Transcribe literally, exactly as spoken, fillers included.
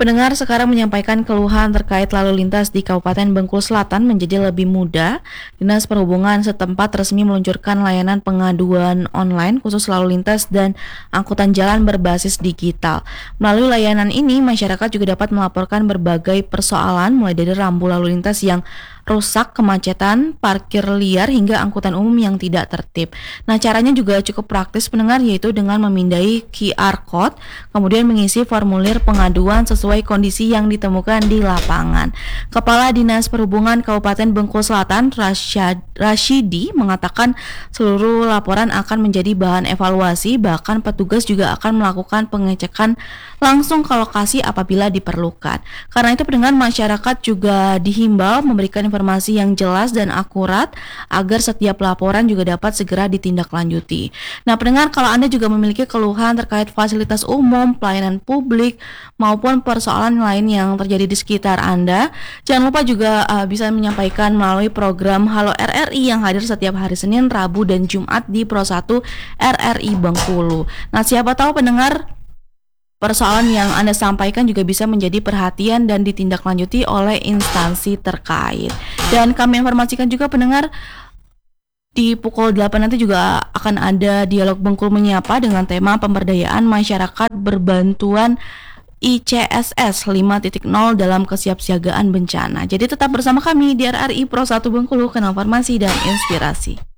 Pendengar sekarang menyampaikan keluhan terkait lalu lintas di Kabupaten Bengkulu Selatan menjadi lebih mudah. Dinas Perhubungan setempat resmi meluncurkan layanan pengaduan online khusus lalu lintas dan angkutan jalan berbasis digital. Melalui layanan ini, masyarakat juga dapat melaporkan berbagai persoalan mulai dari rambu lalu lintas yang rusak, kemacetan, parkir liar, hingga angkutan umum yang tidak tertib. Nah, caranya juga cukup praktis pendengar, yaitu dengan memindai Q R Code, kemudian mengisi formulir pengaduan sesuai kondisi yang ditemukan di lapangan. Kepala Dinas Perhubungan Kabupaten Bengkulu Selatan, Rasyad, Rasyidi, mengatakan seluruh laporan akan menjadi bahan evaluasi, bahkan petugas juga akan melakukan pengecekan langsung ke lokasi apabila diperlukan. Karena itu pendengar, masyarakat juga dihimbau memberikan informasi yang jelas dan akurat agar setiap laporan juga dapat segera ditindaklanjuti. Nah pendengar, kalau Anda juga memiliki keluhan terkait fasilitas umum, pelayanan publik, maupun persoalan lain yang terjadi di sekitar Anda, jangan lupa juga uh, bisa menyampaikan melalui program Halo R R I yang hadir setiap hari Senin, Rabu, dan Jumat di Pro satu R R I Bengkulu. Nah siapa tahu pendengar, persoalan yang Anda sampaikan juga bisa menjadi perhatian dan ditindaklanjuti oleh instansi terkait. Dan kami informasikan juga pendengar, di pukul delapan nanti juga akan ada dialog Bengkulu Menyapa dengan tema pemberdayaan masyarakat berbantuan I C S S lima titik nol dalam kesiapsiagaan bencana. Jadi tetap bersama kami di R R I Pro satu Bengkulu, kenal informasi dan inspirasi.